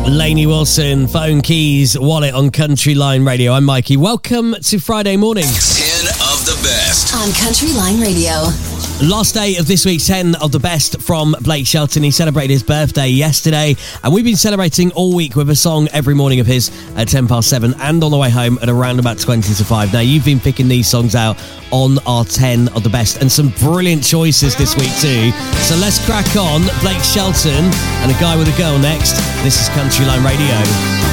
Lainey Wilson, Phone, Keys, Wallet on Country Line Radio. I'm Mikey. Welcome to Friday morning. 10 of the best on Country Line Radio. Last day of this week's 10 of the best from Blake Shelton. He celebrated his birthday yesterday, and we've been celebrating all week with a song every morning of his at 7:10 and on the way home at around about 20 to 5. Now, you've been picking these songs out on our 10 of the best, and some brilliant choices this week too. So let's crack on. Blake Shelton and A Guy with a Girl next. This is Country Line Radio.